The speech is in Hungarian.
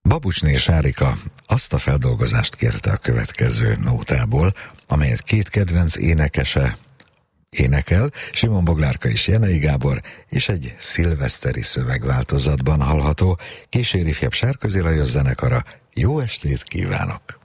Babucsné Sárika azt a feldolgozást kérte a következő nótából, amelyet két kedvenc énekese énekel, Simon Boglárka és Jenei Gábor, és egy szilveszteri szövegváltozatban hallható. Kísér ifjabb Sárközi Lajos zenekara. Jó estét kívánok!